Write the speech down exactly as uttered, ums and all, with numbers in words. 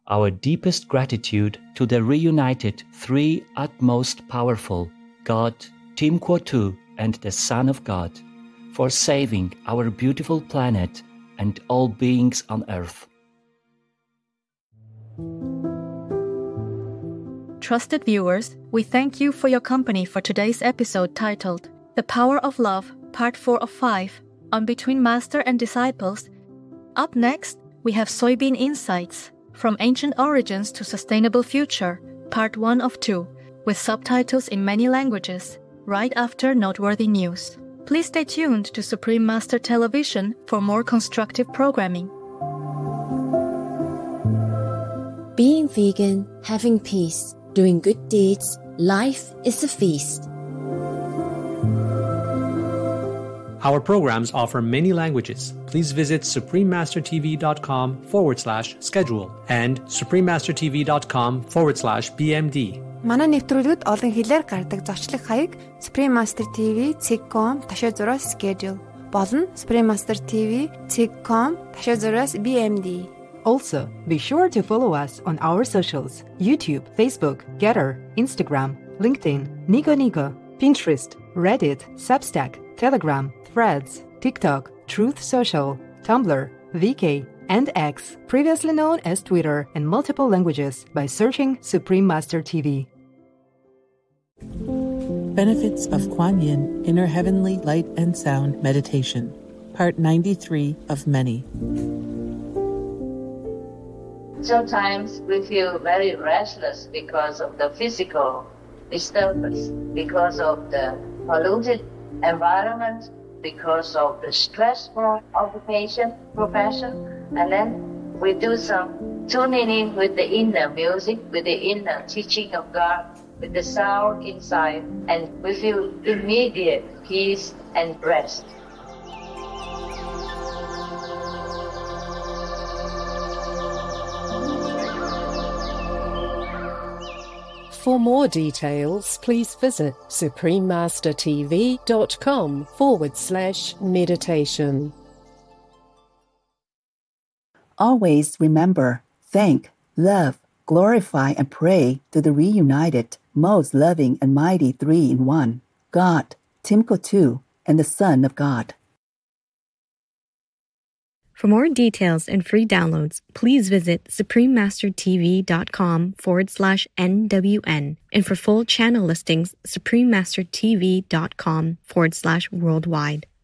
our deepest gratitude to the reunited three utmost powerful, God, Tim Kwo-tu, and the Son of God, for saving our beautiful planet and all beings on Earth. Trusted viewers, we thank you for your company for today's episode titled The Power of Love, Part four of five, on Between Master and Disciples. Up next, we have Soybean Insights, From Ancient Origins to Sustainable Future, Part one of two, with subtitles in many languages, right after noteworthy news. Please stay tuned to Supreme Master Television for more constructive programming. Being vegan, having peace, doing good deeds, life is a feast. Our programs offer many languages. Please visit suprememastertv.com forward slash schedule and suprememastertv.com forward slash BMD. Манай нэвтрүүлгүүд олон хэлээр гардаг зочлог хаяг Supreme Master ти ви цэг точка ком ташаа зураас schedule болон Supreme Master ти ви цэг точка ком ташаа зураас би эм ди. Also, be sure to follow us on our socials: YouTube, Facebook, Getter, Instagram, LinkedIn, Nico Nico, Pinterest, Reddit, Substack, Telegram, Threads, TikTok, Truth Social, Tumblr, V K, and X, previously known as Twitter, in multiple languages by searching Supreme Master T V. Benefits of Kuan Yin Inner Heavenly Light and Sound Meditation, Part ninety-three of many. Sometimes we feel very restless because of the physical disturbance, because of the polluted environment, because of the stressful occupation, profession, and then we do some tuning in with the inner music, with the inner teaching of God, with the sound inside, and we feel immediate peace and rest. For more details, please visit suprememastertv.com forward slash meditation. Always remember, thank, love, glorify, and pray to the reunited, most loving and mighty three-in-one, God, Tim Kwo-tu, and the Son of God. For more details and free downloads, please visit suprememastertv.com forward slash NWN. And for full channel listings, suprememastertv.com forward slash worldwide.